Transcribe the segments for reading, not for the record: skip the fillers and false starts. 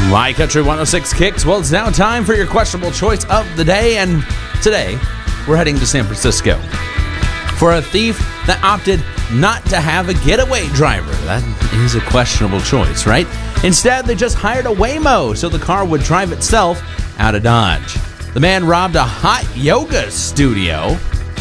My Country 106 Kicks. Well, it's now time for your questionable choice of the day, and today we're heading to San Francisco for a thief that opted not to have a getaway driver. That is a questionable choice, right? Instead, they just hired a Waymo so the car would drive itself out of Dodge. The man robbed a hot yoga studio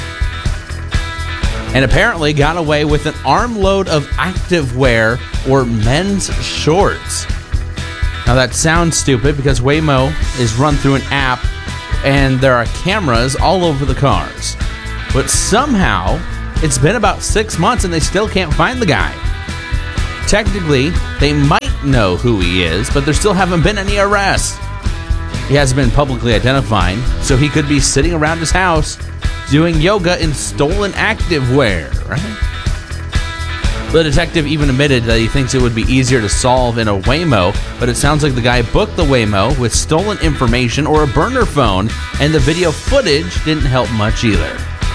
and apparently got away with an armload of activewear or men's shorts. Now that sounds stupid because Waymo is run through an app and there are cameras all over the cars. But somehow, it's been about 6 months and they still can't find the guy. Technically, they might know who he is, but there still haven't been any arrests. He hasn't been publicly identified, so he could be sitting around his house doing yoga in stolen activewear, right? The detective even admitted that he thinks it would be easier to solve in a Waymo, but it sounds like the guy booked the Waymo with stolen information or a burner phone, and the video footage didn't help much either.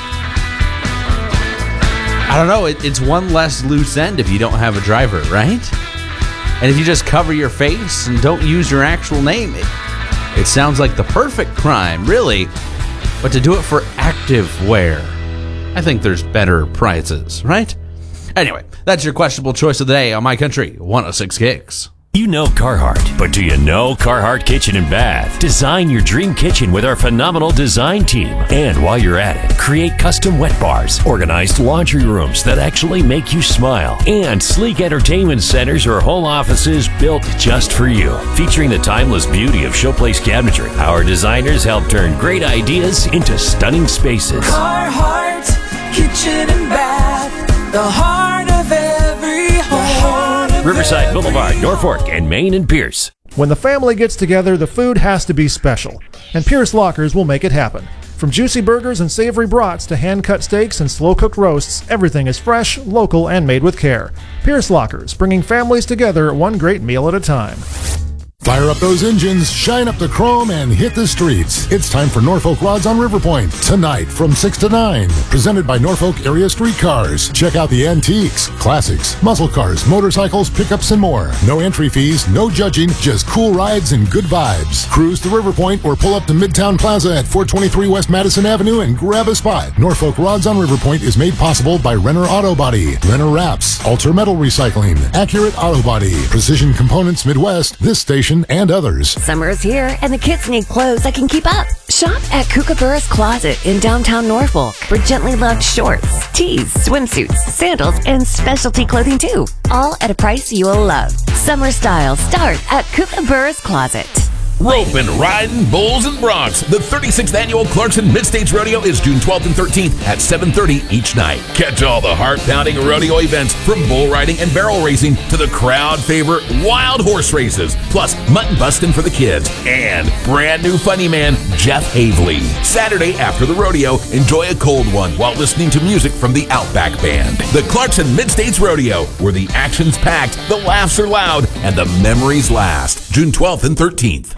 I don't know, it's one less loose end if you don't have a driver, right? And if you just cover your face and don't use your actual name, it sounds like the perfect crime, really. But to do it for activewear, I think there's better prizes, right? Anyway, that's your questionable choice of the day on My Country 106 Kicks. You know Carhartt, but do you know Carhartt Kitchen and Bath? Design your dream kitchen with our phenomenal design team. And while you're at it, create custom wet bars, organized laundry rooms that actually make you smile, and sleek entertainment centers or whole offices built just for you. Featuring the timeless beauty of Showplace cabinetry, our designers help turn great ideas into stunning spaces. Carhartt Kitchen and Bath, the heart of every home. Riverside Boulevard, Norfolk, and Main and Pierce. When the family gets together, the food has to be special, and Pierce Lockers will make it happen. From juicy burgers and savory brats to hand-cut steaks and slow-cooked roasts, everything is fresh, local, and made with care. Pierce Lockers, bringing families together one great meal at a time. Fire up those engines, shine up the chrome, and hit the streets. It's time for Norfolk Rods on River Point, tonight from 6 to 9. Presented by Norfolk Area Street Cars. Check out the antiques, classics, muscle cars, motorcycles, pickups, and more. No entry fees, no judging, just cool rides and good vibes. Cruise to River Point or pull up to Midtown Plaza at 423 West Madison Avenue and grab a spot. Norfolk Rods on River Point is made possible by Renner Auto Body, Renner Wraps, Alter Metal Recycling, Accurate Auto Body, Precision Components Midwest, this station, and others. Summer is here, and the kids need clothes that can keep up. Shop at Kookaburra's Closet in downtown Norfolk for gently loved shorts, tees, swimsuits, sandals, and specialty clothing too. All at a price you will love. Summer style starts at Kookaburra's Closet. Roping, riding, bulls, and broncs. The 36th Annual Clarkson Mid-States Rodeo is June 12th and 13th at 7:30 each night. Catch all the heart-pounding rodeo events from bull riding and barrel racing to the crowd favorite wild horse races, plus mutton busting for the kids, and brand new funny man Jeff Havley. Saturday after the rodeo, enjoy a cold one while listening to music from the Outback Band. The Clarkson Mid-States Rodeo, where the action's packed, the laughs are loud, and the memories last. June 12th and 13th.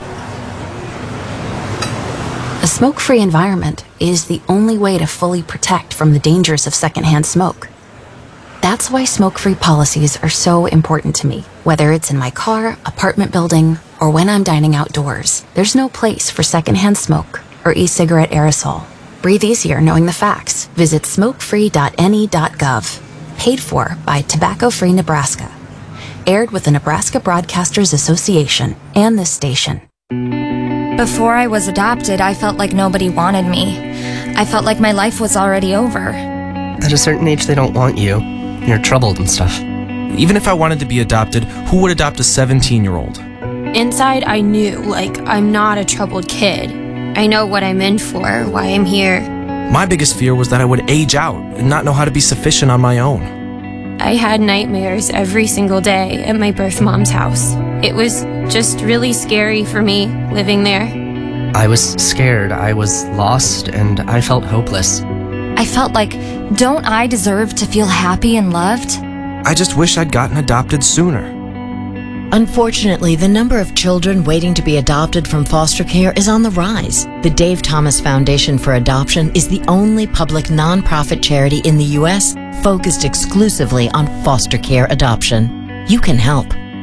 A smoke-free environment is the only way to fully protect from the dangers of secondhand smoke. That's why smoke-free policies are so important to me. Whether it's in my car, apartment building, or when I'm dining outdoors, there's no place for secondhand smoke or e-cigarette aerosol. Breathe easier knowing the facts. Visit smokefree.ne.gov. Paid for by Tobacco Free Nebraska. Aired with the Nebraska Broadcasters Association and this station. Before I was adopted, I felt like nobody wanted me. I felt like my life was already over. At a certain age, they don't want you. You're troubled and stuff. Even if I wanted to be adopted, who would adopt a 17-year-old? Inside, I knew, I'm not a troubled kid. I know what I'm in for, why I'm here. My biggest fear was that I would age out and not know how to be sufficient on my own. I had nightmares every single day at my birth mom's house. It was just really scary for me living there. I was scared, I was lost, and I felt hopeless. I felt like, don't I deserve to feel happy and loved? I just wish I'd gotten adopted sooner. Unfortunately, the number of children waiting to be adopted from foster care is on the rise. The Dave Thomas Foundation for Adoption is the only public nonprofit charity in the U.S. focused exclusively on foster care adoption. You can help.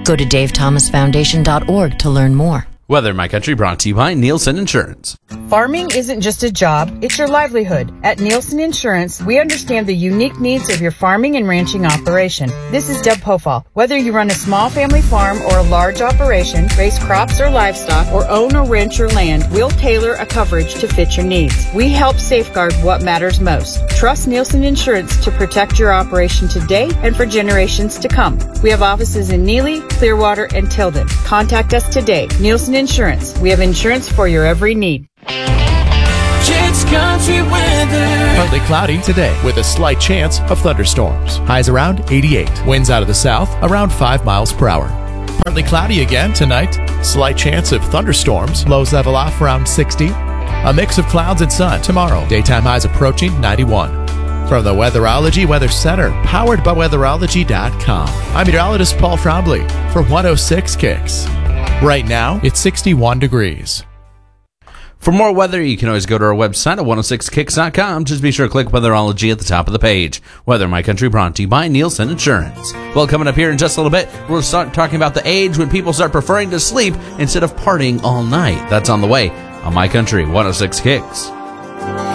Go to davethomasfoundation.org to learn more. Weather My Country brought to you by Nielsen Insurance. Farming isn't just a job, it's your livelihood. At Nielsen Insurance, we understand the unique needs of your farming and ranching operation. This is Deb Pofall. Whether you run a small family farm or a large operation, raise crops or livestock, or own or rent your land, we'll tailor a coverage to fit your needs. We help safeguard what matters most. Trust Nielsen Insurance to protect your operation today and for generations to come. We have offices in Neely, Clearwater, and Tilden. Contact us today. Nielsen Insurance. We have insurance for your every need. Kids Country weather. Partly cloudy today with a slight chance of thunderstorms. Highs around 88. Winds out of the south around 5 miles per hour. Partly cloudy again tonight. Slight chance of thunderstorms. Lows level off around 60. A mix of clouds and sun tomorrow. Daytime highs approaching 91. From the Weatherology Weather Center, powered by weatherology.com. I'm meteorologist Paul Trombley for 106 Kicks. Right now, it's 61 degrees. For more weather, you can always go to our website at 106kicks.com. Just be sure to click Weatherology at the top of the page. Weather My Country brought to you by Nielsen Insurance. Well, coming up here in just a little bit, we'll start talking about the age when people start preferring to sleep instead of partying all night. That's on the way on My Country 106 Kicks.